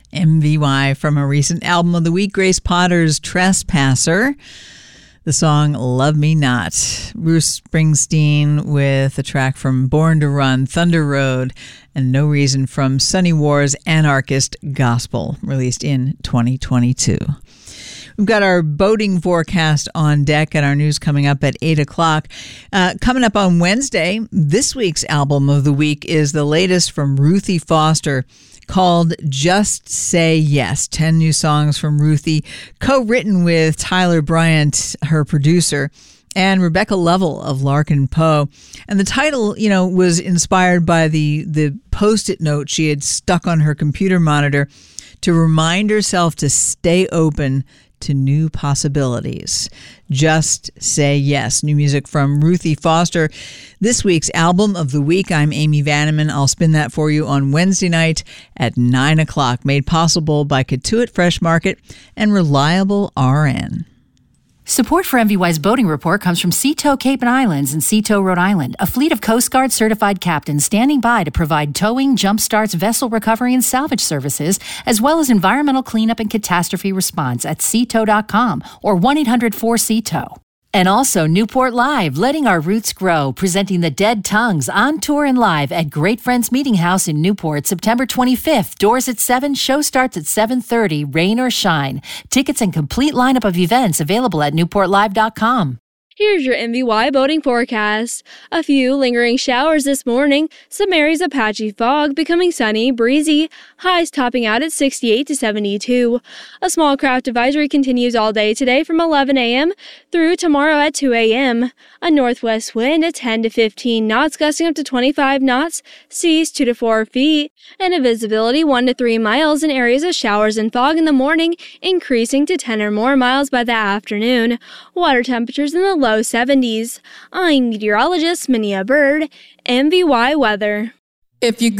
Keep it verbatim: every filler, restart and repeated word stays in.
M V Y from a recent album of the week, Grace Potter's Trespasser. The song Love Me Not. Bruce Springsteen with a track from Born to Run, Thunder Road, and No Reason from Sunny War's Anarchist Gospel, released in twenty twenty-two. We've got our boating forecast on deck and our news coming up at eight o'clock. Uh, coming up on Wednesday, this week's album of the week is the latest from Ruthie Foster, called Just Say Yes. ten new songs from Ruthie, co-written with Tyler Bryant, her producer, and Rebecca Lovell of Larkin Poe. And the title, you know, was inspired by the, the Post-it note she had stuck on her computer monitor to remind herself to stay open to new possibilities. Just Say Yes. New music from Ruthie Foster. This week's album of the week. I'm Amy Vanneman. I'll spin that for you on Wednesday night at nine o'clock. Made possible by Katuitt Fresh Market and Reliable R N. Support for M V Y's boating report comes from Seatow Cape and Islands in Seatow, Rhode Island, a fleet of Coast Guard certified captains standing by to provide towing, jump starts, vessel recovery, and salvage services, as well as environmental cleanup and catastrophe response at seatow dot com or one eight hundred four C T O W. And also Newport Live, letting our roots grow, presenting the Dead Tongues on tour and live at Great Friends Meeting House in Newport, September twenty-fifth. Doors at seven, show starts at seven thirty, rain or shine. Tickets and complete lineup of events available at newport live dot com. Here's your M V Y boating forecast. A few lingering showers this morning, some areas of patchy fog, becoming sunny, breezy, highs topping out at sixty-eight to seventy-two. A small craft advisory continues all day today from eleven a.m. through tomorrow at two a.m. A northwest wind at ten to fifteen knots, gusting up to twenty-five knots, seas two to four feet, and a visibility one to three miles in areas of showers and fog in the morning, increasing to ten or more miles by the afternoon. Water temperatures in the low seventies. I'm meteorologist Minia Bird, M V Y Weather. If you